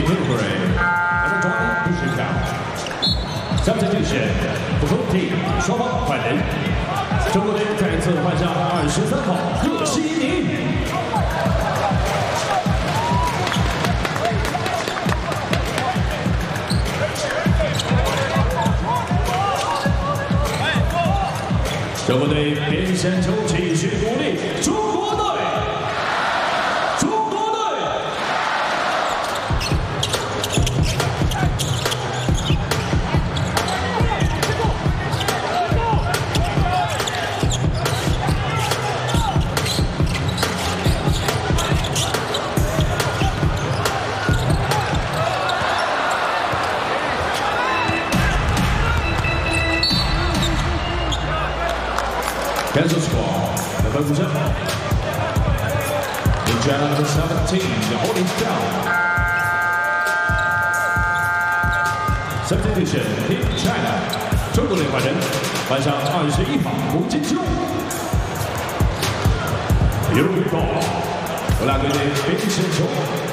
Hillary and the drawing pushing down. Substitution for both teams，双方换人。中国队再次换上23号贺西宁。中国队边线球继续努力，中国队。 Cancel score, number 5. Indiana number 17, the holding down. Substitution, Team China. 中国队换人，换上21号胡金秋。Here we go，荷兰队边线球。